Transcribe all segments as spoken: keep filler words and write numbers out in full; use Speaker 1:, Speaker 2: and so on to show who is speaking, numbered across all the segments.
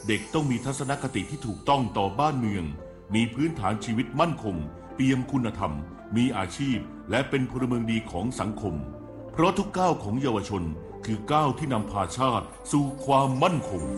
Speaker 1: เด็กต้องมีทัศนคติที่ถูกต้องต่อบ้านเมืองมีพื้นฐานชีวิตมั่นคงเปี่ยมคุณธรรมมีอาชีพและเป็นพลเมืองดีของสังคมเพราะทุกก้าวของเยาวชนคือก้าวที่นำพาชาติสู่ความมั่นคง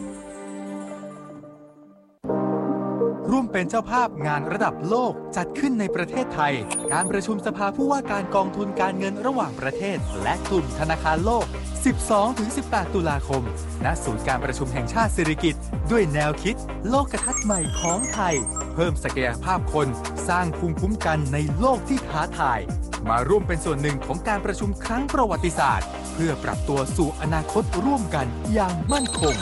Speaker 2: ร่วมเป็นเจ้าภาพงานระดับโลกจัดขึ้นในประเทศไทยการประชุมสภาผู้ว่าการกองทุนการเงินระหว่างประเทศและกลุ่มธนาคารโลก สิบสองถึงสิบแปด ตุลาคมณศูนย์การประชุมแห่งชาติสิริกิติ์ด้วยแนวคิดโลกทัศน์ใหม่ของไทยเพิ่มศักยภาพคนสร้างภูมิคุ้มกันในโลกที่ท้าทายมาร่วมเป็นส่วนหนึ่งของการประชุมครั้งประวัติศาสตร์เพื่อปรับตัวสู่อนาคตร่วมกันอย่างมั่นคง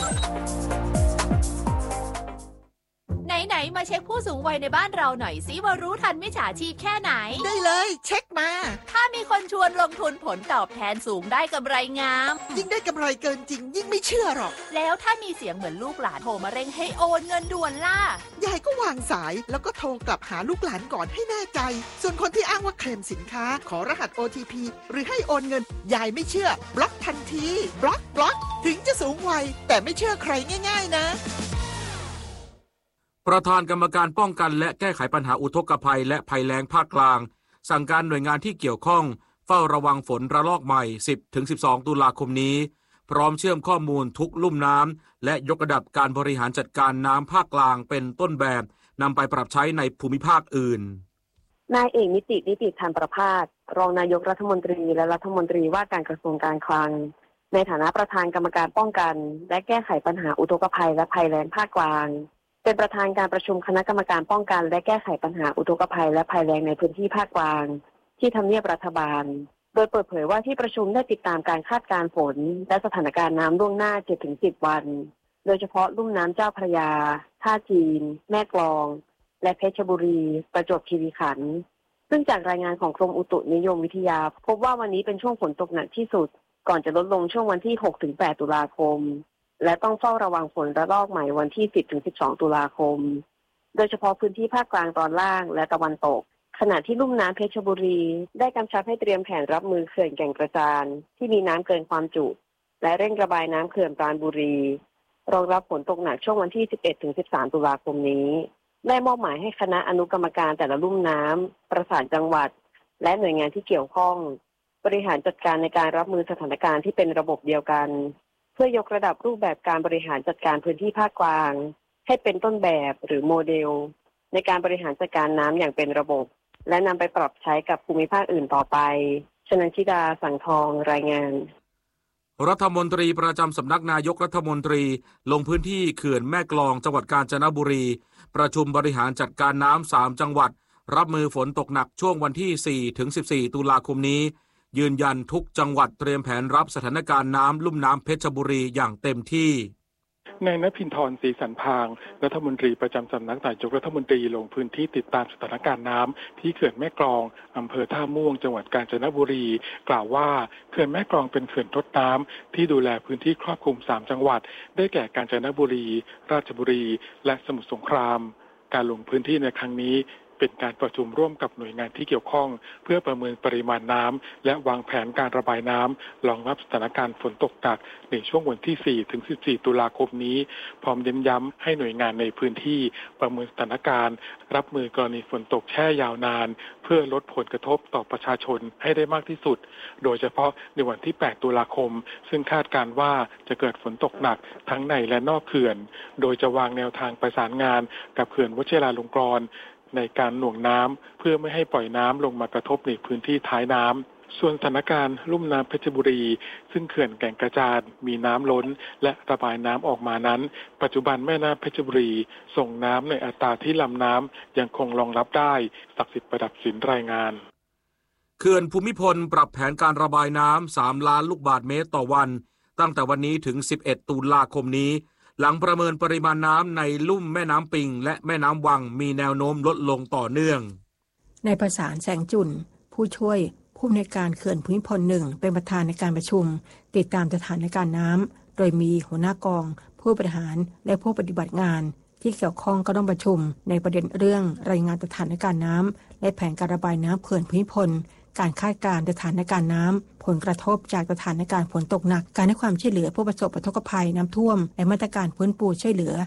Speaker 3: ไหนๆมาเช็คผู้สูงวัยในบ้านเราหน่อยสิว่ารู้ทันมิจฉาชีพแค่ไหน
Speaker 4: ได้เลยเช็คมา
Speaker 3: ถ้ามีคนชวนลงทุนผลตอบแทนสูงได้กำไรงาม
Speaker 4: ยิ่งได้กำไรเกินจริงยิ่งไม่เชื่อหรอก
Speaker 3: แล้วถ้ามีเสียงเหมือนลูกหลานโทรมาเร่งให้โอนเงินด่วนล่ะ
Speaker 4: ยายก็วางสายแล้วก็โทรกลับหาลูกหลานก่อนให้แน่ใจส่วนคนที่อ้างว่าเคลมสินค้าขอรหัส โอ ที พี หรือให้โอนเงินยายไม่เชื่อบล็อกทันทีบล็อกบล็อกถึงจะสูงวัยแต่ไม่เชื่อใครง่ายๆนะ
Speaker 5: ประธานกรรมการป้องกันและแก้ไขปัญหาอุทกภัยและภัยแล้งภาคกลางสั่งการหน่วยงานที่เกี่ยวข้องเฝ้าระวังฝนระลอกใหม่ สิบถึงสิบสอง ตุลาคมนี้พร้อมเชื่อมข้อมูลทุกลุ่มน้ำและยกระดับการบริหารจัดการน้ำภาคกลางเป็นต้นแบบนำไปปรับใช้ในภูมิภาคอื่น
Speaker 6: นายเอกนิตินิติธันประภาสรองนายกรัฐมนตรีและรัฐมนตรีว่าการกระทรวงการคลังในฐานะประธานกรรมการป้องกันและแก้ไขปัญหาอุทกภัยและภัยแล้งภาคกลางเป็นประธานการประชุมคณะกรรมการป้องกันและแก้ไขปัญหาอุทกภัยและภัยแล้งในพื้นที่ภาคกลางที่ทำเนียบรัฐบาลโดยเปิดเผยว่าที่ประชุมได้ติดตามการคาดการณ์ฝนและสถานการณ์น้ำล่วงหน้า เจ็ดถึงสิบ วันโดยเฉพาะลุ่มน้ำเจ้าพระยาท่าจีนแม่กลองและเพชรบุรีประจวบคีรีขันธ์ซึ่งจากรายงานของกรมอุตุนิยมวิทยาพบว่าวันนี้เป็นช่วงฝนตกหนักที่สุดก่อนจะลดลงช่วงวันที่ หกถึงแปด ตุลาคมและต้องเฝ้าระวังฝนระลอกใหม่วันที่ สิบถึงสิบสอง ตุลาคมโดยเฉพาะพื้นที่ภาคกลางตอนล่างและตะวันตกขณะที่ลุ่มน้ำเพชรบุรีได้กำชับให้เตรียมแผนรับมือเขื่อนแก่งกระจานที่มีน้ำเกินความจุและเร่งระบายน้ำเขื่อนปราณบุรีรองรับฝนตกหนักช่วงวันที่ สิบเอ็ดถึงสิบสาม ตุลาคมนี้ได้มอบหมายให้คณะอนุกรรมการแต่ละลุ่มน้ำประสานจังหวัดและหน่วยงานที่เกี่ยวข้องบริหารจัดการในการรับมือสถานการณ์ที่เป็นระบบเดียวกันเพื่อยกระดับรูปแบบการบริหารจัดการพื้นที่ภาคกลางให้เป็นต้นแบบหรือโมเดลในการบริหารจัดการน้ำอย่างเป็นระบบและนำไปปรับใช้กับภูมิภาคอื่นต่อไปชนันชิดาสังทองรายงาน
Speaker 5: รัฐมนตรีประจำสำนักนายกรัฐมนตรีลงพื้นที่เขื่อนแม่กลองจังหวัดกาญจนบุรีประชุมบริหารจัดการน้ำสามจังหวัดรับมือฝนตกหนักช่วงวันที่ สี่ถึงสิบสี่ ตุลาคมนี้ยืนยันทุกจังหวัดเตรียมแผนรับสถานการณ์น้ำลุ่มน้ำเพชรบุรีอย่างเต็มที่
Speaker 7: นายณภินทรศรีสันพางรัฐมนตรีประจำสำนักนายกรัฐมนตรีลงพื้นที่ติดตามสถานการณ์น้ำที่เขื่อนแม่กลองอำเภอท่าม่วงจังหวัดกาญจนบุรีกล่าวว่าเขื่อนแม่กลองเป็นเขื่อนทดน้ำที่ดูแลพื้นที่ครอบคลุมสามจังหวัดได้แก่กาญจนบุรีราชบุรีและสมุทรสงครามการลงพื้นที่ในครั้งนี้เป็นการประชุมร่วมกับหน่วยงานที่เกี่ยวข้องเพื่อประเมินปริมาณน้ำและวางแผนการระบายน้ำรองรับสถานการณ์ฝนตกหนักในช่วงวันที่ สี่ถึงสิบสี่ ตุลาคมนี้พร้อมเน้นย้ำให้หน่วยงานในพื้นที่ประเมินสถานการณ์รับมือกรณีฝนตกแช่ยาวนานเพื่อลดผลกระทบต่อประชาชนให้ได้มากที่สุดโดยเฉพาะในวันที่ แปด ตุลาคมซึ่งคาดการณ์ว่าจะเกิดฝนตกหนักทั้งในและนอกเขื่อนโดยจะวางแนวทางประสานงานกับเขื่อนวชิราลงกรณ์ในการหน่วงน้ำเพื่อไม่ให้ปล่อยน้ำลงมากระทบในพื้นที่ท้ายน้ำส่วนสถานการณ์ลุ่มน้ำเพชรบุรีซึ่งเขื่อนแก่งกระจานมีน้ำล้นและระบายน้ำออกมานั้นปัจจุบันแม่น้ำเพชรบุรีส่งน้ำในอัตราที่ลำน้ำยังคงรองรับได้ศักดิ์สิทธิ์ประดับสินรายงาน
Speaker 5: เขื่อนภูมิพลปรับแผนการระบายน้ำสามล้านลูกบาศก์เมตรต่อวันตั้งแต่วันนี้ถึงสิบเอ็ด ตุลาคมนี้หลังประเมินปริมาณน้ำในลุ่มแม่น้ำปิงและแม่น้ำวังมีแนวโน้มลดลงต่อเนื่อง
Speaker 8: นายประสานแสงจุลผู้ช่วยผู้อำนวยการเขื่อนภูมิพลหนึ่งเป็นประธานในการประชุมติดตามสถานการณ์น้ำโดยมีหัวหน้ากองผู้บริหารและผู้ปฏิบัติงานที่เกี่ยวข้องก็ต้องประชุมในประเด็นเรื่องรายงานสถานการณ์น้ำและแผนการระบายน้ำเขื่อนภูมิพลการคาดการณ์สถานการณ์น้ำผลกระทบจากสถานการณ์ฝนตกหนักการให้ความช่วยเหลือผู้ประสบอุทกภัยน้ำท่วมและมาตรการฟื้นฟูช่วยเหลือ